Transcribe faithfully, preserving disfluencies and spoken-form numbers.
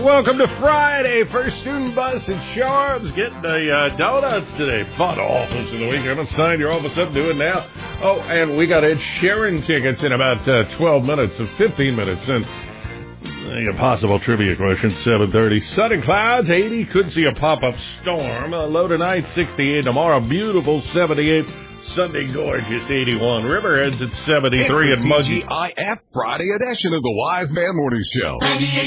Welcome to Friday. First student bus at Sharp's getting the uh, donuts today. Fun offense of the week. Haven't signed your office up. Do it now. Oh, and we got Ed Sheeran tickets in about uh, twelve minutes, or fifteen minutes. And a possible trivia question, seven thirty. Sunny clouds, eighty. Could see a pop-up storm. Uh, low tonight, sixty-eight. Tomorrow, beautiful, seventy-eight. Sunday, gorgeous, eighty-one. Riverhead's at seventy-three. And muggy. T G I F Friday edition of the Wise Man Morning Show.